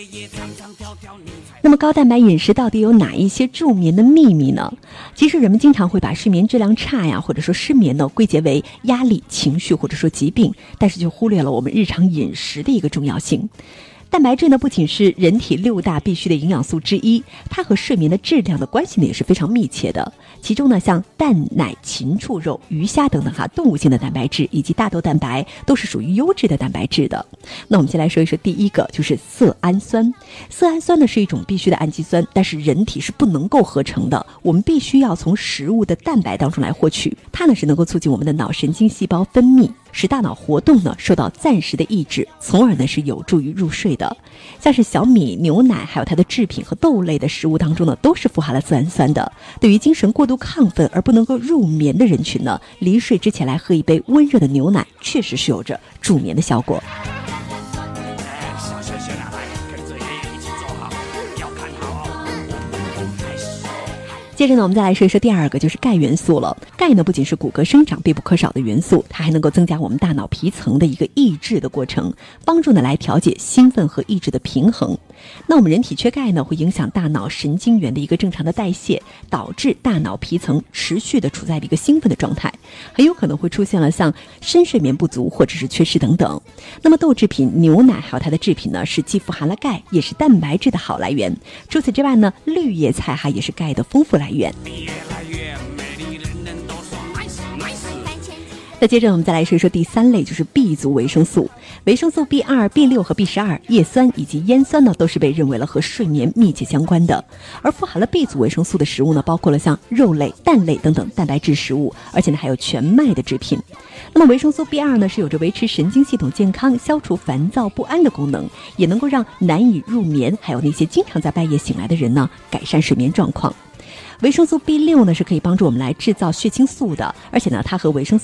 那么高蛋白饮食到底有哪一些助眠的秘密呢？其实人们经常会把睡眠质量差呀，或者说失眠呢，归结为压力、情绪或者说疾病，但是就忽略了我们日常饮食的一个重要性。蛋白质呢，不仅是人体6大必需的营养素之一，它和睡眠的质量的关系呢也是非常密切的。其中呢，像蛋、奶、禽畜肉、鱼虾等等动物性的蛋白质以及大豆蛋白都是属于优质的蛋白质的。那我们先来说一说第一个，就是色氨酸。色氨酸呢是一种必需的氨基酸，但是人体是不能够合成的，我们必须要从食物的蛋白当中来获取。它呢是能够促进我们的脑神经细胞分泌，使大脑活动呢受到暂时的抑制，从而呢是有助于入睡的。像是小米、牛奶还有它的制品和豆类的食物当中呢，都是富含了色氨酸的。对于精神过度亢奋而不能够入眠的人群呢，临睡之前来喝一杯温热的牛奶，确实是有着助眠的效果。接着呢，我们再来说一说第二个，就是钙元素了。钙呢，不仅是骨骼生长必不可少的元素，它还能够增加我们大脑皮层的一个抑制的过程，帮助呢来调节兴奋和抑制的平衡。那我们人体缺钙呢，会影响大脑神经元的一个正常的代谢，导致大脑皮层持续的处在一个兴奋的状态，很有可能会出现了像深睡眠不足或者是缺失等等。那么豆制品、牛奶还有它的制品呢，是既富含了钙，也是蛋白质的好来源。除此之外呢，绿叶菜也是钙的丰富来源。那接着我们再来说一说第三类，就是 B 族维生素。维生素 B2、B6 和 B12、叶酸以及烟酸呢，都是被认为了和睡眠密切相关的。而富含了 B 族维生素的食物呢，包括了像肉类、蛋类等等蛋白质食物，而且呢还有全麦的制品。那么维生素 B2 呢，是有着维持神经系统健康、消除烦躁不安的功能，也能够让难以入眠还有那些经常在半夜醒来的人呢，改善睡眠状况。维生素 B6 呢，是可以帮助我们来制造血清素的，而且呢，它和维生素